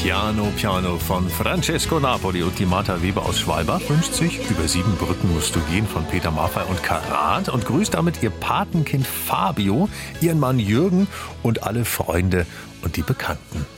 Piano, Piano von Francesco Napoli. Und die Martha Weber aus Schwalbach wünscht sich Über 7 Brücken musst du gehen von Peter Maffay und Karat und grüßt damit ihr Patenkind Fabio, ihren Mann Jürgen und alle Freunde und die Bekannten.